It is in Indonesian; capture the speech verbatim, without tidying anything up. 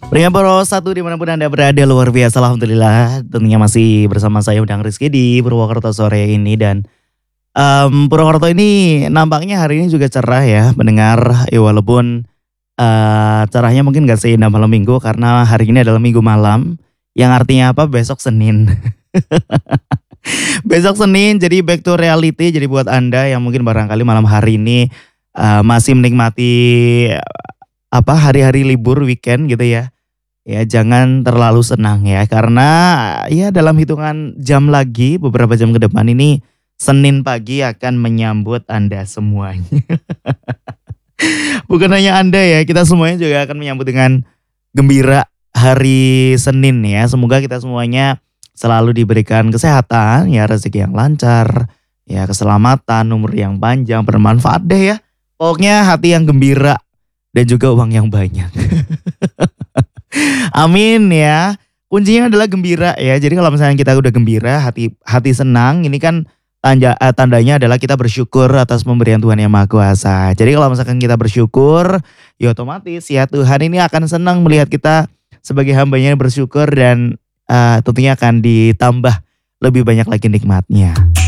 Pria Bro satu dimanapun Anda berada, luar biasa alhamdulillah. Tentunya masih bersama saya Undang Rizky di Purwokerto sore ini dan um, Purwokerto ini nampaknya hari ini juga cerah ya mendengar ya walaupun uh, cerahnya mungkin gak seindah malam minggu karena hari ini adalah minggu malam yang artinya apa besok Senin. Besok Senin jadi back to reality, jadi buat Anda yang mungkin barangkali malam hari ini uh, masih menikmati uh, apa hari-hari libur weekend gitu ya. Ya jangan terlalu senang ya karena ya dalam hitungan jam lagi beberapa jam ke depan ini Senin pagi akan menyambut Anda semuanya. Bukan hanya Anda ya, kita semuanya juga akan menyambut dengan gembira hari Senin ya. Semoga kita semuanya selalu diberikan kesehatan, ya rezeki yang lancar, ya keselamatan, umur yang panjang, bermanfaat deh ya. Pokoknya hati yang gembira dan juga uang yang banyak. Amin ya. Kuncinya adalah gembira ya. Jadi kalau misalnya kita udah gembira, hati hati senang, ini kan tanda eh, tandanya adalah kita bersyukur atas pemberian Tuhan Yang Maha Kuasa. Jadi kalau misalkan kita bersyukur, ya otomatis ya Tuhan ini akan senang melihat kita sebagai hambanya yang bersyukur dan eh, tentunya akan ditambah lebih banyak lagi nikmatnya.